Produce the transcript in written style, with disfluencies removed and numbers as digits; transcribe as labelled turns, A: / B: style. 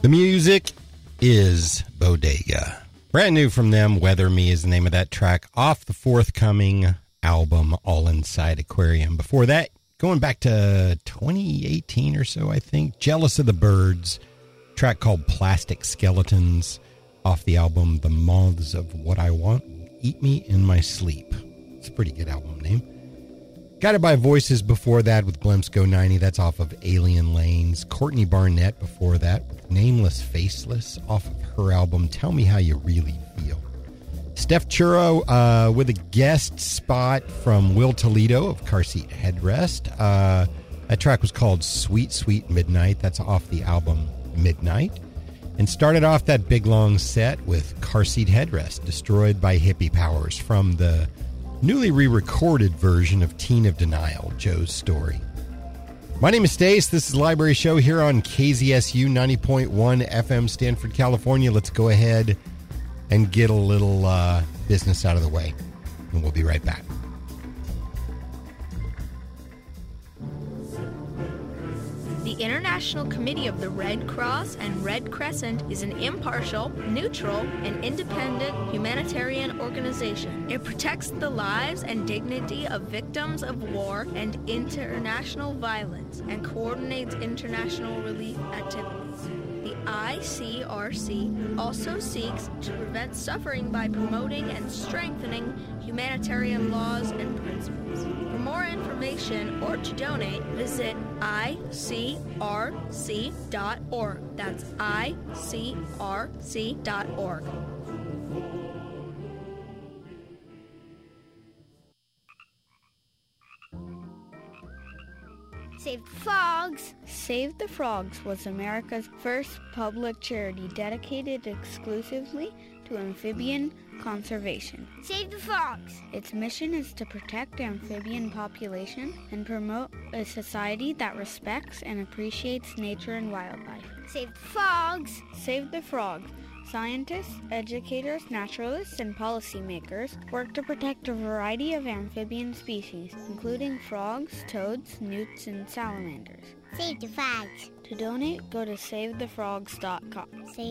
A: The music is Bodega. Brand new from them, Weather Me is the name of that track off the forthcoming album, All Inside Aquarium. Before that, going back to 2018 or so, I think, Jealous of the Birds, track called Plastic Skeletons off the album The Moths of What I Want Eat Me in My Sleep. It's a pretty good album name. Guided by Voices before that with Glimpse Go 90. That's off of Alien Lanes. Courtney Barnett before that with Nameless Faceless off of her album Tell Me How You Really Feel. Steph Churro with a guest spot from Will Toledo of Car Seat Headrest. That track was called Sweet Sweet Midnight. That's off the album Midnight. And started off that big long set with Car Seat Headrest, Destroyed by Hippie Powers, from the newly re-recorded version of Teen of Denial, Joe's Story. My name is Stace. This is Library Show here on KZSU 90.1 FM, Stanford, California. Let's go ahead and get a little business out of the way, and we'll be right back.
B: The International Committee of the Red Cross and Red Crescent is an impartial, neutral, and independent humanitarian organization. It protects the lives and dignity of victims of war and international violence and coordinates international relief activities. The ICRC also seeks to prevent suffering by promoting and strengthening humanitarian laws and principles. For more information or to donate, visit icrc.org. That's icrc.org.
C: Save the Frogs!
D: Save the Frogs was America's first public charity dedicated exclusively to amphibian conservation.
C: Save the Frogs!
D: Its mission is to protect the amphibian population and promote a society that respects and appreciates nature and wildlife.
C: Save the Frogs!
D: Save the Frogs. Scientists, educators, naturalists, and policymakers work to protect a variety of amphibian species, including frogs, toads, newts, and salamanders.
C: Save the Frogs!
D: To donate, go to SaveTheFrogs.com.
C: Save